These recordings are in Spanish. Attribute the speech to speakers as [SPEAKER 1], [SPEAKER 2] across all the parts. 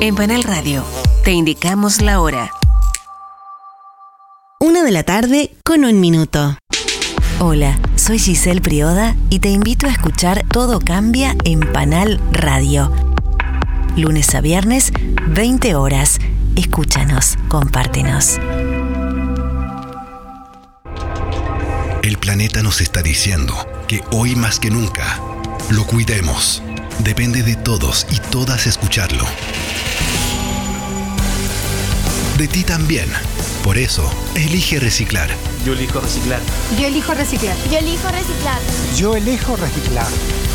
[SPEAKER 1] En Panal Radio, te indicamos la hora.
[SPEAKER 2] 1:00 con 1 minuto.
[SPEAKER 1] Hola, soy Giselle Prioda y te invito a escuchar Todo Cambia en Panal Radio. Lunes a viernes, 20 horas. Escúchanos, compártenos.
[SPEAKER 3] El planeta nos está diciendo que hoy más que nunca lo cuidemos. Depende de todos y todas escucharlo. De ti también. Por eso, elige reciclar.
[SPEAKER 4] Yo elijo reciclar.
[SPEAKER 5] Yo elijo reciclar.
[SPEAKER 6] Yo elijo reciclar.
[SPEAKER 7] Yo elijo reciclar.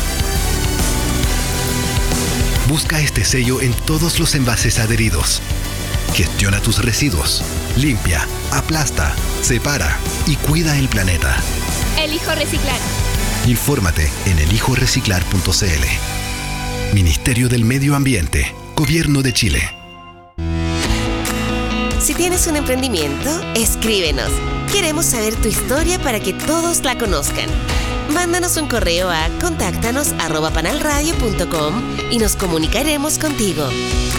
[SPEAKER 3] Busca este sello en todos los envases adheridos. Gestiona tus residuos. Limpia, aplasta, separa y cuida el planeta.
[SPEAKER 6] Elijo reciclar.
[SPEAKER 3] Infórmate en elijoreciclar.cl. Ministerio del Medio Ambiente, Gobierno de Chile.
[SPEAKER 1] Si tienes un emprendimiento, escríbenos. Queremos saber tu historia para que todos la conozcan. Mándanos un correo a contáctanos@panalradio.com y nos comunicaremos contigo.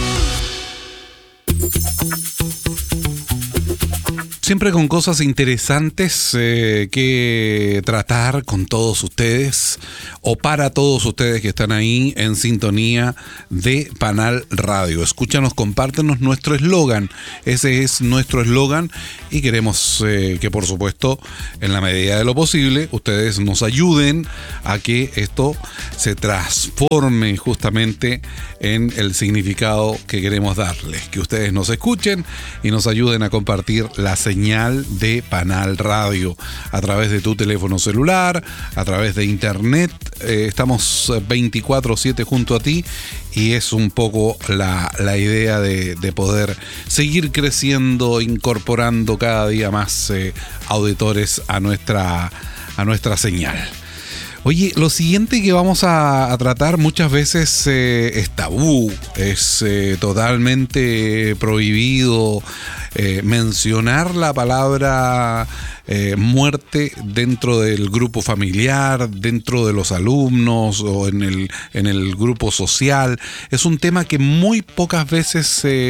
[SPEAKER 8] Siempre con cosas interesantes que tratar con todos ustedes o para todos ustedes que están ahí en sintonía de Panal Radio. Escúchanos, compártenos, nuestro eslogan. Ese es nuestro eslogan y queremos que, por supuesto, en la medida de lo posible, ustedes nos ayuden a que esto se transforme justamente en el significado que queremos darles. Que ustedes nos escuchen y nos ayuden a compartir la señal de Panal Radio a través de tu teléfono celular, a través de internet. Estamos 24/7 junto a ti y es un poco la idea de poder seguir creciendo, incorporando cada día más auditores a nuestra señal. Oye, lo siguiente que vamos a tratar muchas veces es tabú, es totalmente prohibido mencionar la palabra muerte dentro del grupo familiar, dentro de los alumnos o en el grupo social. Es un tema que muy pocas veces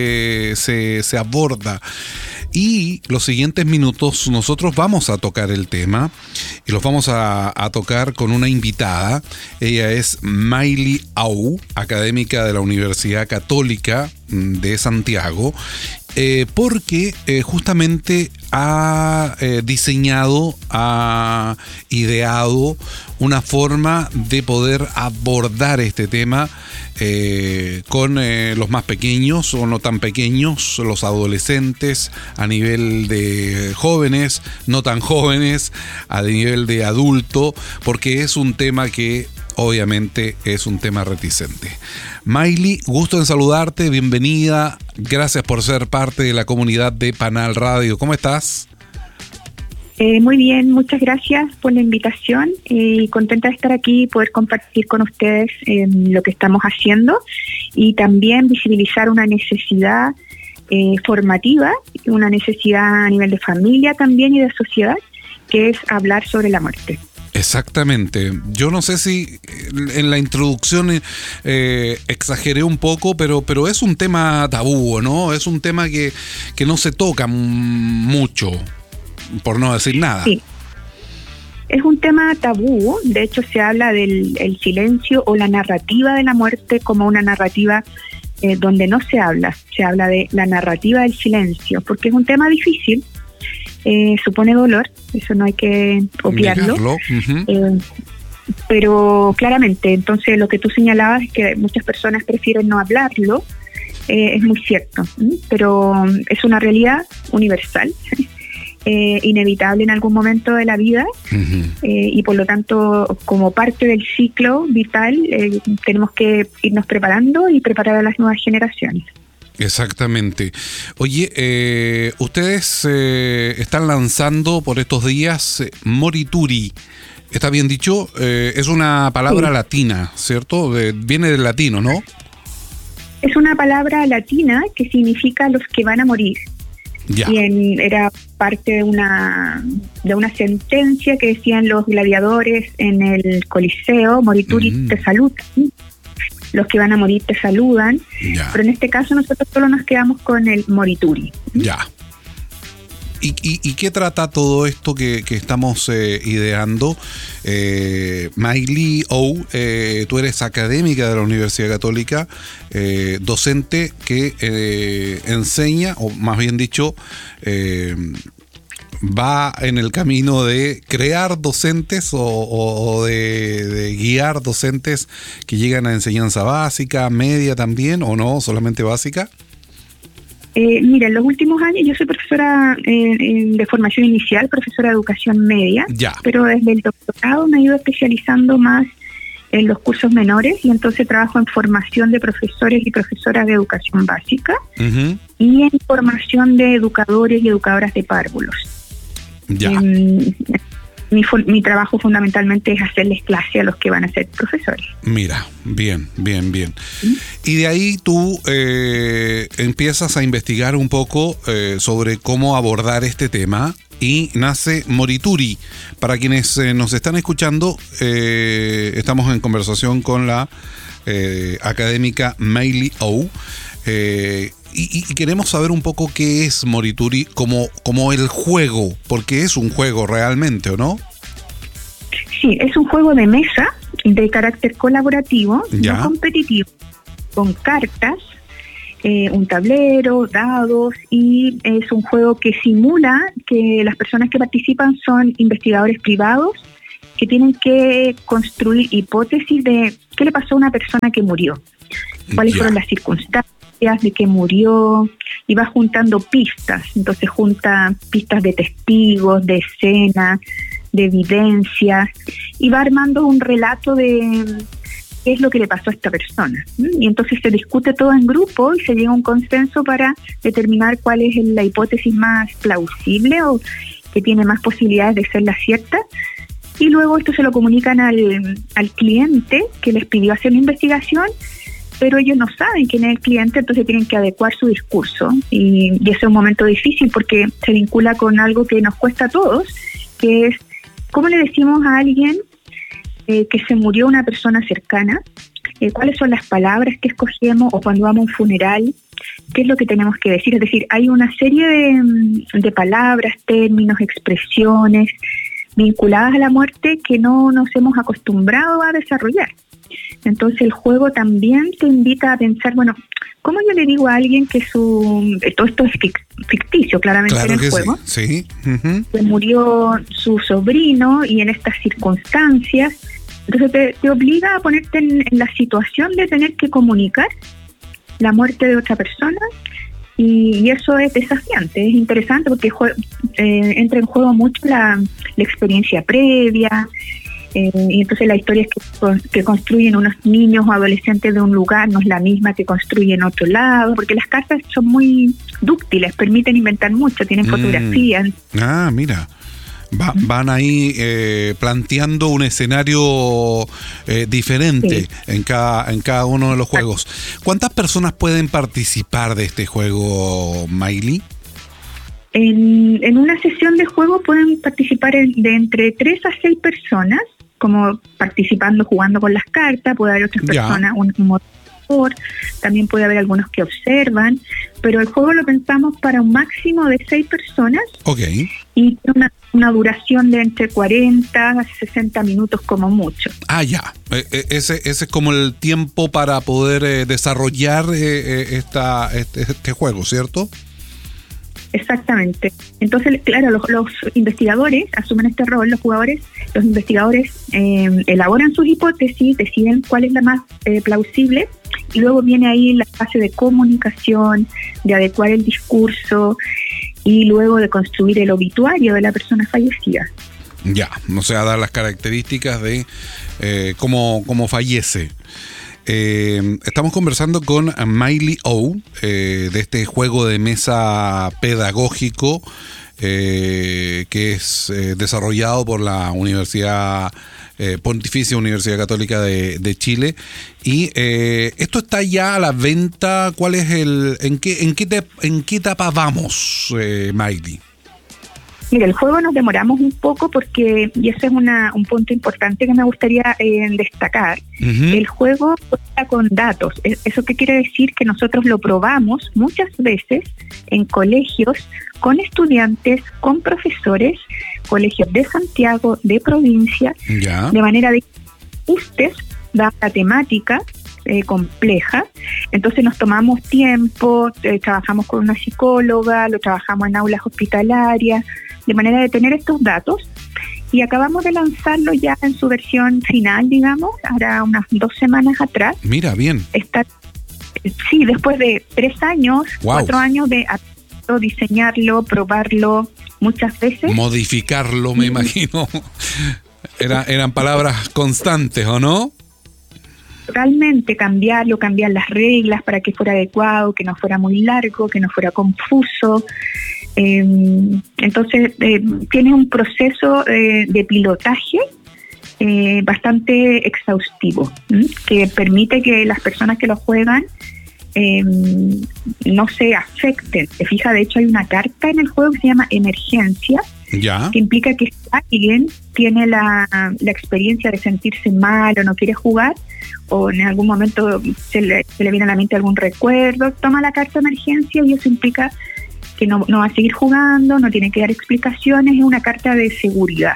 [SPEAKER 8] se aborda. Y los siguientes minutos nosotros vamos a tocar el tema y los vamos a tocar con una invitada. Ella es Mayli Au, académica de la Universidad Católica de Santiago, porque justamente ha diseñado, ha ideado una forma de poder abordar este tema con los más pequeños o no tan pequeños, los adolescentes, a nivel de jóvenes, no tan jóvenes, a nivel de adulto, porque es un tema que obviamente es un tema reticente. Mayli, gusto en saludarte, bienvenida, gracias por ser parte de la comunidad de Panal Radio. ¿Cómo estás?
[SPEAKER 5] Muy bien, muchas gracias por la invitación y contenta de estar aquí y poder compartir con ustedes lo que estamos haciendo y también visibilizar una necesidad formativa, una necesidad a nivel de familia también y de sociedad, que es hablar sobre la muerte.
[SPEAKER 8] Exactamente. Yo no sé si en la introducción exageré un poco, pero es un tema tabú, ¿no? Es un tema que no se toca mucho, por no decir nada.
[SPEAKER 5] Sí. Es un tema tabú. De hecho, se habla del silencio o la narrativa de la muerte como una narrativa donde no se habla. Se habla de la narrativa del silencio, porque es un tema difícil. Supone dolor, eso no hay que obviarlo. Uh-huh. Pero claramente, entonces lo que tú señalabas es que muchas personas prefieren no hablarlo, es muy cierto, pero es una realidad universal, inevitable en algún momento de la vida. Uh-huh. Y por lo tanto, como parte del ciclo vital, tenemos que irnos preparando y preparar a las nuevas generaciones.
[SPEAKER 8] Exactamente. Oye, ustedes están lanzando por estos días Morituri. ¿Está bien dicho? Es una palabra latina, ¿cierto? Viene del latino, ¿no?
[SPEAKER 5] Es una palabra latina que significa los que van a morir. Ya. Y era parte de una sentencia que decían los gladiadores en el Coliseo, Morituri te salut. los que van a morir te saludan, pero en este caso nosotros solo nos quedamos con el morituri.
[SPEAKER 8] Ya. ¿Y qué trata todo esto que estamos ideando? Maily O, tú eres académica de la Universidad Católica, docente que enseña, o más bien dicho, va en el camino de crear docentes o de guiar docentes que llegan a enseñanza básica, media también, o no, solamente básica.
[SPEAKER 5] Mira, en los últimos años yo soy profesora de formación inicial, profesora de educación media, pero desde el doctorado me he ido especializando más en los cursos menores y entonces trabajo en formación de profesores y profesoras de educación básica y en formación de educadores y educadoras de párvulos. Mi trabajo fundamentalmente es hacerles clase a los que van a ser profesores. Mira,
[SPEAKER 8] bien. Y de ahí tú empiezas a investigar un poco sobre cómo abordar este tema y nace Morituri. Para quienes nos están escuchando, estamos en conversación con la académica Maily O. Y queremos saber un poco qué es Morituri como el juego, porque es un juego realmente, ¿o no?
[SPEAKER 5] Sí, es un juego de mesa de carácter colaborativo, no competitivo, con cartas, un tablero, dados, y es un juego que simula que las personas que participan son investigadores privados que tienen que construir hipótesis de qué le pasó a una persona que murió, cuáles fueron las circunstancias de que murió, y va juntando pistas. Entonces junta pistas de testigos, de escenas, de evidencias, y va armando un relato de qué es lo que le pasó a esta persona. Y entonces se discute todo en grupo y se llega a un consenso para determinar cuál es la hipótesis más plausible o que tiene más posibilidades de ser la cierta. Y luego esto se lo comunican al cliente que les pidió hacer la investigación, pero ellos no saben quién es el cliente, entonces tienen que adecuar su discurso. Y ese es un momento difícil porque se vincula con algo que nos cuesta a todos, que es cómo le decimos a alguien que se murió una persona cercana, cuáles son las palabras que escogemos, o cuando vamos a un funeral, qué es lo que tenemos que decir. Es decir, hay una serie de palabras, términos, expresiones vinculadas a la muerte que no nos hemos acostumbrado a desarrollar. Entonces el juego también te invita a pensar, bueno, ¿cómo yo le digo a alguien que todo esto es ficticio, claramente, claro, en el juego?
[SPEAKER 8] Sí.
[SPEAKER 5] Que murió su sobrino y en estas circunstancias. Entonces te obliga a ponerte en la situación de tener que comunicar la muerte de otra persona, y eso es desafiante, es interesante porque entra en juego mucho la experiencia previa. Y entonces la historia que construyen unos niños o adolescentes de un lugar no es la misma que construyen otro lado, porque las cartas son muy dúctiles, permiten inventar mucho, tienen fotografías.
[SPEAKER 8] Mira, van ahí planteando un escenario diferente en cada uno de los juegos. ¿Cuántas personas pueden participar de este juego, Maily?
[SPEAKER 5] En una sesión de juego pueden participar de entre 3 a 6 personas, como participando, jugando con las cartas. Puede haber otras personas, un moderador, también puede haber algunos que observan, pero el juego lo pensamos para un máximo de 6 personas. Y una duración de entre 40 a 60 minutos como mucho.
[SPEAKER 8] Ese es como el tiempo para poder desarrollar este juego, ¿cierto?
[SPEAKER 5] Exactamente. Entonces, claro, los investigadores asumen este rol, los investigadores elaboran sus hipótesis, deciden cuál es la más plausible, y luego viene ahí la fase de comunicación, de adecuar el discurso y luego de construir el obituario de la persona fallecida.
[SPEAKER 8] O sea, dar las características de cómo fallece. Estamos conversando con Maily O de este juego de mesa pedagógico que es desarrollado por la Pontificia Universidad Católica de Chile, y esto está ya a la venta. ¿Cuál es en qué etapa vamos, Maily?
[SPEAKER 5] Mira, el juego nos demoramos un poco porque, y ese es un punto importante que me gustaría destacar, el juego cuenta con datos. ¿Eso qué quiere decir? Que nosotros lo probamos muchas veces en colegios, con estudiantes, con profesores, colegios de Santiago, de provincia, de manera de que ustedes da la temática compleja, entonces nos tomamos tiempo, trabajamos con una psicóloga, lo trabajamos en aulas hospitalarias, de manera de tener estos datos, y acabamos de lanzarlo ya en su versión final, digamos, ahora unas 2 semanas atrás.
[SPEAKER 8] Mira, bien.
[SPEAKER 5] Sí, después de 3 años, 4 años de diseñarlo, probarlo muchas veces.
[SPEAKER 8] Modificarlo, me imagino. Eran palabras constantes, ¿o no?
[SPEAKER 5] Realmente cambiar las reglas para que fuera adecuado, que no fuera muy largo, que no fuera confuso. Entonces, tiene un proceso de pilotaje bastante exhaustivo, que permite que las personas que lo juegan no se afecten. Se fija, de hecho, hay una carta en el juego que se llama Emergencia, que implica que si alguien tiene la experiencia de sentirse mal o no quiere jugar, o en algún momento se le viene a la mente algún recuerdo, toma la carta de emergencia y eso implica que no va a seguir jugando, no tiene que dar explicaciones, es una carta de seguridad.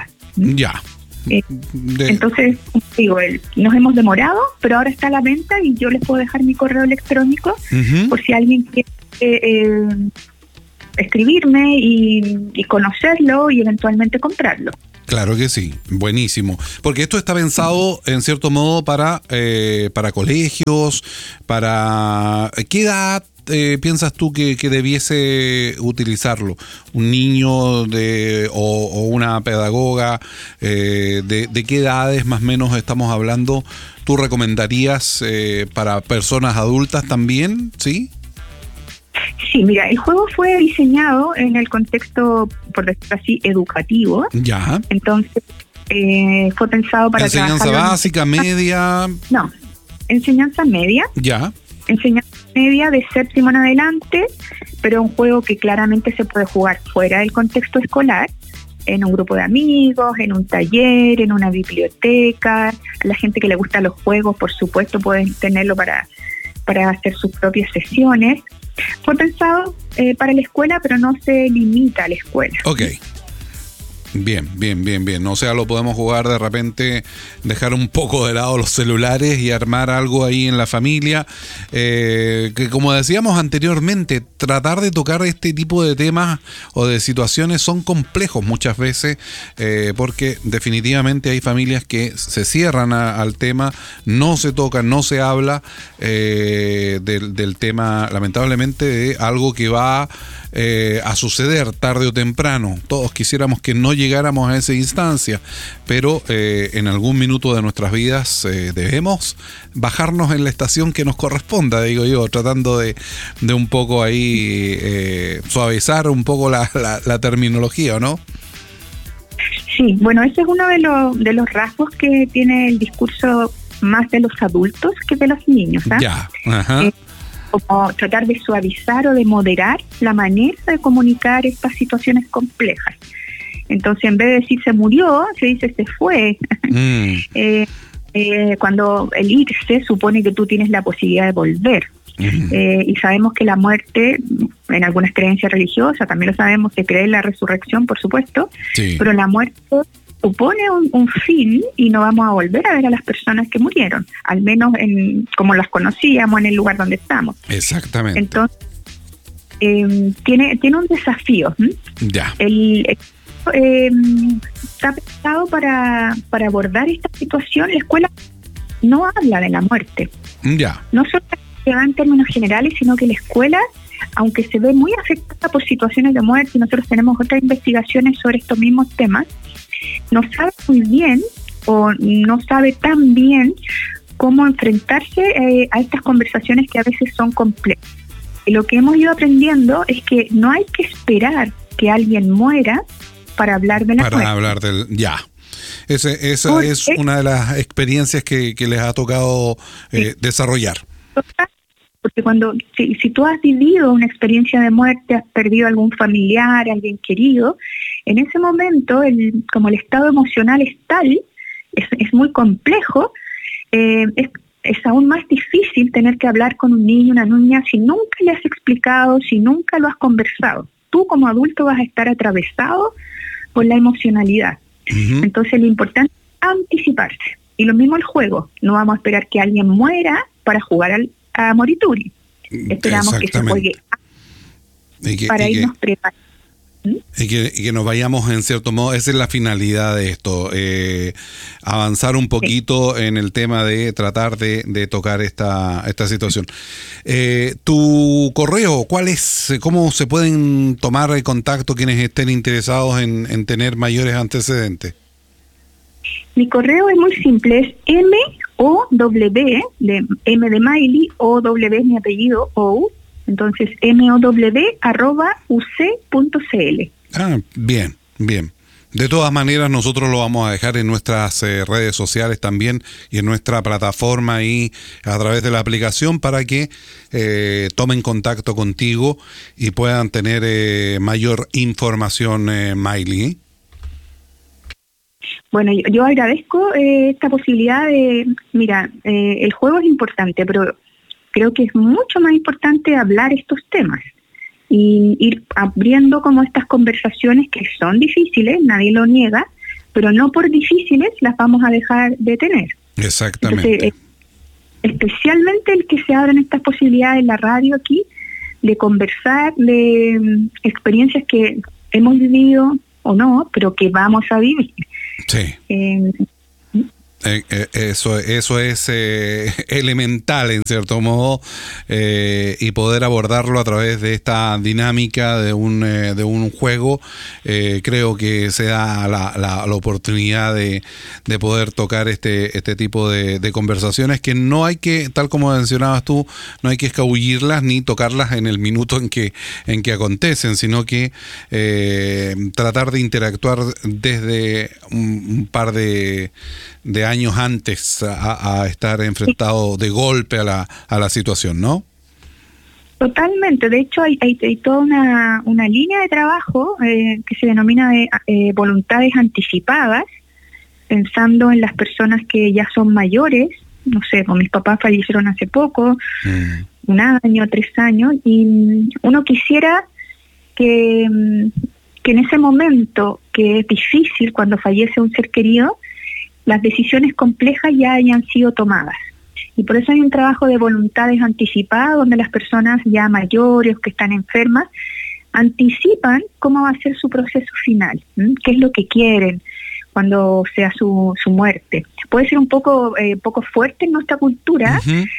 [SPEAKER 5] Entonces, digo, nos hemos demorado, pero ahora está a la venta y yo les puedo dejar mi correo electrónico por si alguien quiere escribirme y conocerlo y eventualmente comprarlo.
[SPEAKER 8] Claro que sí, buenísimo. Porque esto está pensado, en cierto modo, para colegios, para... ¿Qué edad piensas tú que debiese utilizarlo? ¿Un niño o una pedagoga? ¿De qué edades más o menos estamos hablando? ¿Tú recomendarías para personas adultas también? ¿Sí?
[SPEAKER 5] Sí, mira, el juego fue diseñado en el contexto, por decirlo así, educativo.
[SPEAKER 8] Ya.
[SPEAKER 5] Entonces, fue pensado para
[SPEAKER 8] ¿enseñanza básica, media?
[SPEAKER 5] No, enseñanza media.
[SPEAKER 8] Ya.
[SPEAKER 5] Enseñanza media de 7º en adelante, pero un juego que claramente se puede jugar fuera del contexto escolar, en un grupo de amigos, en un taller, en una biblioteca. A la gente que le gustan los juegos, por supuesto, pueden tenerlo para hacer sus propias sesiones. Fue pensado para la escuela, pero no se limita a la escuela.
[SPEAKER 8] Ok. Bien. O sea, lo podemos jugar de repente, dejar un poco de lado los celulares y armar algo ahí en la familia. Que como decíamos anteriormente, tratar de tocar este tipo de temas o de situaciones son complejos muchas veces, porque definitivamente hay familias que se cierran al tema, no se toca, no se habla del tema, lamentablemente, de algo que va a suceder tarde o temprano. Todos quisiéramos que no llegáramos a esa instancia, pero en algún minuto de nuestras vidas debemos bajarnos en la estación que nos corresponda, digo yo, tratando de un poco ahí suavizar un poco la terminología, ¿o no?
[SPEAKER 5] Sí, bueno, ese es uno de los rasgos que tiene el discurso más de los adultos que de los niños, ¿ah?
[SPEAKER 8] Ya, ajá.
[SPEAKER 5] Como tratar de suavizar o de moderar la manera de comunicar estas situaciones complejas. Entonces, en vez de decir se murió, se dice se fue. Cuando el irse supone que tú tienes la posibilidad de volver. Y sabemos que la muerte, en algunas creencias religiosas, también lo sabemos, se cree en la resurrección, por supuesto, sí. Pero la muerte supone un fin y no vamos a volver a ver a las personas que murieron, al menos como las conocíamos en el lugar donde estamos.
[SPEAKER 8] Exactamente.
[SPEAKER 5] Entonces, tiene un desafío.
[SPEAKER 8] Ya.
[SPEAKER 5] Está pensado para abordar esta situación. La escuela no habla de la muerte.
[SPEAKER 8] Ya.
[SPEAKER 5] No solo se va en términos generales, sino que la escuela, aunque se ve muy afectada por situaciones de muerte, y nosotros tenemos otras investigaciones sobre estos mismos temas, no sabe muy bien o no sabe tan bien cómo enfrentarse a estas conversaciones que a veces son complejas. Y lo que hemos ido aprendiendo es que no hay que esperar que alguien muera para hablar de la muerte.
[SPEAKER 8] Para hablar del... Ya. Esa es una de las experiencias que les ha tocado desarrollar.
[SPEAKER 5] Porque si tú has vivido una experiencia de muerte, has perdido algún familiar, alguien querido, en ese momento, como el estado emocional es tal, es muy complejo, es aún más difícil tener que hablar con un niño, una niña, si nunca le has explicado, si nunca lo has conversado. Tú como adulto vas a estar atravesado por la emocionalidad. Uh-huh. Entonces lo importante es anticiparse. Y lo mismo el juego. No vamos a esperar que alguien muera para jugar a Morituri. Esperamos que se juegue para irnos preparando.
[SPEAKER 8] Y que nos vayamos, en cierto modo, esa es la finalidad de esto, avanzar un poquito en el tema de tratar de tocar esta situación. ¿Tu correo cuál es? ¿Cómo se pueden tomar contacto quienes estén interesados en tener mayores antecedentes?
[SPEAKER 5] Mi correo es muy simple, es M-O-W, M de Miley, O-W es mi apellido, O, entonces mow@uc.cl.
[SPEAKER 8] Bien. De todas maneras, nosotros lo vamos a dejar en nuestras redes sociales también y en nuestra plataforma y a través de la aplicación para que tomen contacto contigo y puedan tener mayor información, Miley.
[SPEAKER 5] Bueno, yo agradezco esta posibilidad de... Mira, el juego es importante, pero creo que es mucho más importante hablar estos temas y ir abriendo como estas conversaciones que son difíciles, nadie lo niega, pero no por difíciles las vamos a dejar de tener.
[SPEAKER 8] Exactamente.
[SPEAKER 5] Entonces, especialmente el que se abran estas posibilidades en la radio aquí, de conversar de experiencias que hemos vivido o no, pero que vamos a vivir.
[SPEAKER 8] Sí. Eso es elemental en cierto modo, y poder abordarlo a través de esta dinámica de un juego, creo que se da la oportunidad de poder tocar este tipo de conversaciones que no hay que, tal como mencionabas tú, no hay que escabullirlas ni tocarlas en el minuto en que acontecen, sino que tratar de interactuar desde un par de años antes a estar enfrentado de golpe a la situación, ¿no?
[SPEAKER 5] Totalmente. De hecho, hay toda una línea de trabajo que se denomina de voluntades anticipadas, pensando en las personas que ya son mayores. No sé, pues mis papás fallecieron hace poco, 1 año, 3 años, y uno quisiera que en ese momento que es difícil cuando fallece un ser querido, las decisiones complejas ya hayan sido tomadas. Y por eso hay un trabajo de voluntades anticipadas, donde las personas ya mayores, que están enfermas, anticipan cómo va a ser su proceso final, qué es lo que quieren cuando sea su muerte. Puede ser un poco fuerte en nuestra cultura,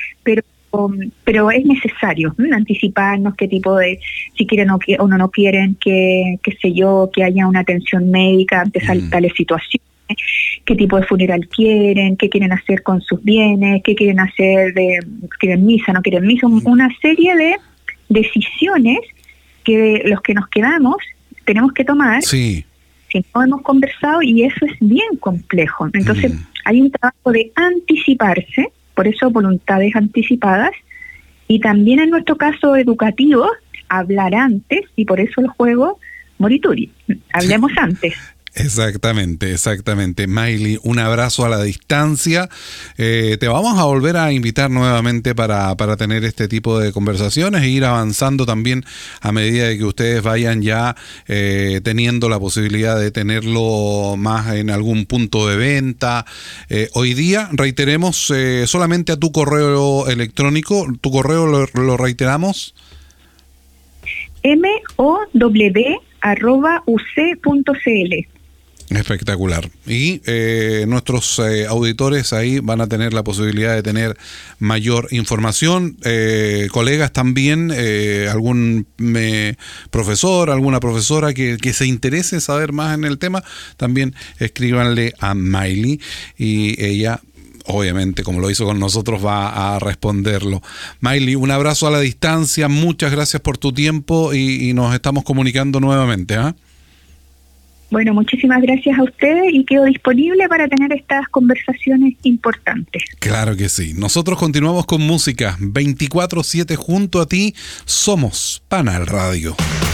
[SPEAKER 5] pero es necesario anticiparnos qué tipo de, si quieren o no quieren, que sé yo, que haya una atención médica ante tales situaciones, qué tipo de funeral quieren, qué quieren hacer con sus bienes, qué quieren hacer quieren misa, no quieren misa, una serie de decisiones que los que nos quedamos tenemos que tomar.
[SPEAKER 8] Sí.
[SPEAKER 5] Si no hemos conversado, y eso es bien complejo. Entonces hay un trabajo de anticiparse, por eso voluntades anticipadas, y también en nuestro caso educativo, hablar antes, y por eso el juego Morituri, hablemos antes.
[SPEAKER 8] Exactamente. Miley, un abrazo a la distancia. Te vamos a volver a invitar nuevamente para tener este tipo de conversaciones e ir avanzando también a medida de que ustedes vayan ya teniendo la posibilidad de tenerlo más en algún punto de venta. Hoy día, reiteremos, solamente a tu correo electrónico. ¿Tu correo lo reiteramos?
[SPEAKER 5] mow@uc.cl.
[SPEAKER 8] Espectacular. Y nuestros auditores ahí van a tener la posibilidad de tener mayor información. Colegas también, algún profesor, alguna profesora que se interese saber más en el tema, también escríbanle a Miley y ella, obviamente, como lo hizo con nosotros, va a responderlo. Miley, un abrazo a la distancia, muchas gracias por tu tiempo y nos estamos comunicando nuevamente, ¿ah?
[SPEAKER 5] Bueno, muchísimas gracias a ustedes y quedo disponible para tener estas conversaciones importantes.
[SPEAKER 8] Claro que sí. Nosotros continuamos con música 24/7 junto a ti. Somos Panal Radio.